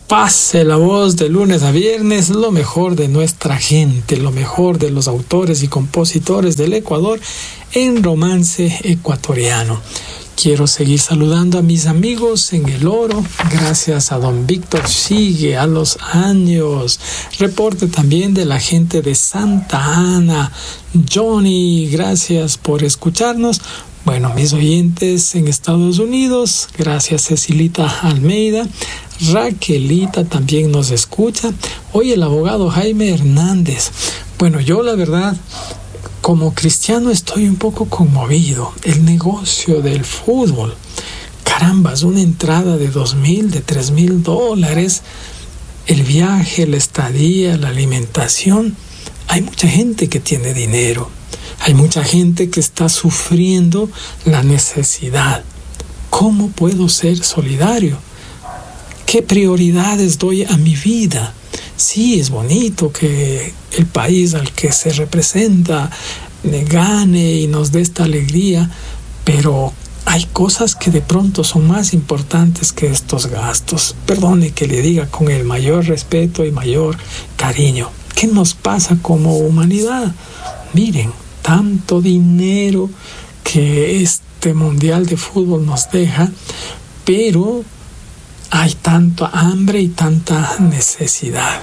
Pase la voz de lunes a viernes, lo mejor de nuestra gente, lo mejor de los autores y compositores del Ecuador en romance ecuatoriano. Quiero seguir saludando a mis amigos en El Oro. Gracias a don Víctor Sigue, a los años. Reporte también de la gente de Santa Ana. Johnny, gracias por escucharnos. Bueno, mis oyentes en Estados Unidos, gracias Cecilita Almeida. Raquelita también nos escucha. Hoy el abogado Jaime Hernández. Bueno, yo la verdad, como cristiano estoy un poco conmovido. El negocio del fútbol. Carambas, una entrada de $2,000, de $3,000. El viaje, la estadía, la alimentación. Hay mucha gente que tiene dinero. Hay mucha gente que está sufriendo la necesidad. ¿Cómo puedo ser solidario? ¿Qué prioridades doy a mi vida? Sí, es bonito que el país al que se representa gane y nos dé esta alegría, pero hay cosas que de pronto son más importantes que estos gastos. Perdone que le diga con el mayor respeto y mayor cariño. ¿Qué nos pasa como humanidad? Miren, tanto dinero que este mundial de fútbol nos deja, pero hay tanta hambre y tanta necesidad.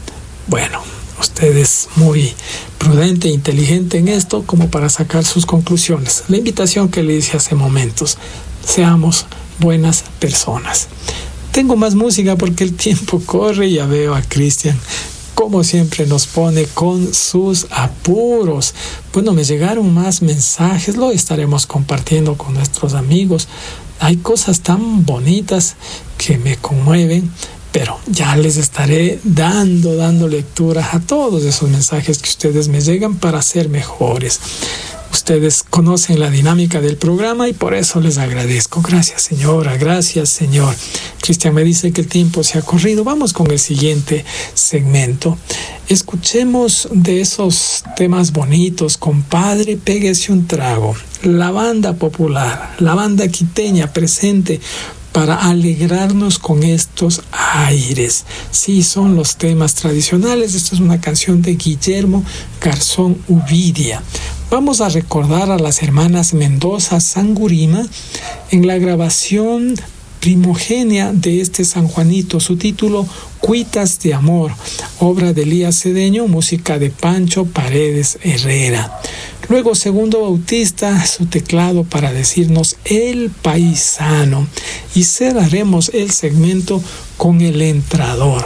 Bueno, usted es muy prudente e inteligente en esto como para sacar sus conclusiones. La invitación que le hice hace momentos, seamos buenas personas. Tengo más música porque el tiempo corre y ya veo a Cristian, como siempre nos pone con sus apuros. Bueno, me llegaron más mensajes, lo estaremos compartiendo con nuestros amigos. Hay cosas tan bonitas que me conmueven, pero ya les estaré dando lectura a todos esos mensajes que ustedes me llegan para ser mejores. Ustedes conocen la dinámica del programa y por eso les agradezco. Gracias, señora. Gracias, señor. Cristian me dice que el tiempo se ha corrido. Vamos con el siguiente segmento. Escuchemos de esos temas bonitos. Compadre, péguese un trago. La banda popular, la banda quiteña presente para alegrarnos con estos aires. Sí, son los temas tradicionales. Esta es una canción de Guillermo Garzón Uvidia. Vamos a recordar a las hermanas Mendoza Sangurima en la grabación primogénea de este San Juanito, su título Cuitas de Amor, obra de Elías Cedeño, música de Pancho Paredes Herrera. Luego Segundo Bautista, su teclado para decirnos El Paisano, y cerraremos el segmento con El Entrador.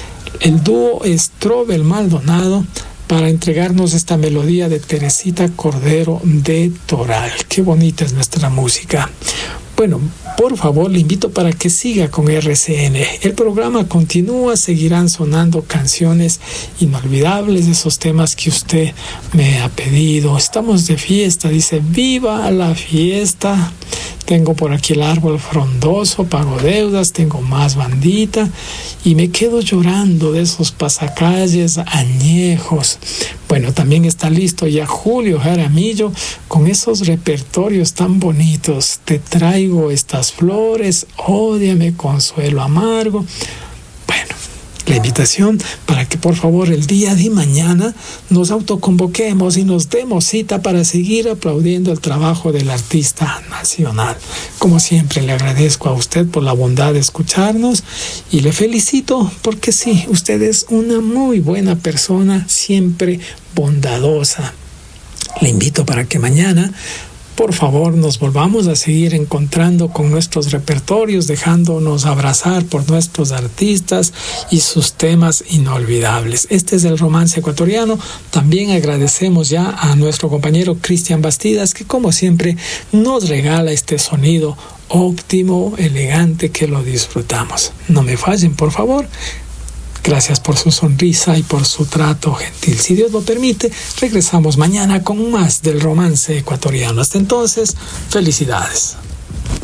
El dúo Strobel Maldonado para entregarnos esta melodía de Teresita Cordero de Toral. Qué bonita es nuestra música. Bueno, por favor, le invito para que siga con RCN. El programa continúa, seguirán sonando canciones inolvidables, esos temas que usted me ha pedido. Estamos de fiesta, dice, ¡viva la fiesta! Tengo por aquí el árbol frondoso, pago deudas, tengo más bandita y me quedo llorando de esos pasacalles añejos. Bueno, también está listo ya Julio Jaramillo con esos repertorios tan bonitos. Te traigo estas flores, ódiame, consuelo amargo. Bueno, la invitación para que por favor el día de mañana nos autoconvoquemos y nos demos cita para seguir aplaudiendo el trabajo del artista nacional. Como siempre le agradezco a usted por la bondad de escucharnos y le felicito porque sí, usted es una muy buena persona, siempre bondadosa. Le invito para que mañana por favor nos volvamos a seguir encontrando con nuestros repertorios, dejándonos abrazar por nuestros artistas y sus temas inolvidables. Este es el romance ecuatoriano. También agradecemos ya a nuestro compañero Cristian Bastidas, que como siempre nos regala este sonido óptimo, elegante, que lo disfrutamos. No me fallen, por favor. Gracias por su sonrisa y por su trato gentil. Si Dios lo permite, regresamos mañana con más del romance ecuatoriano. Hasta entonces, felicidades.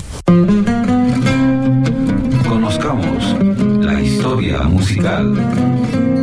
Conozcamos la historia musical.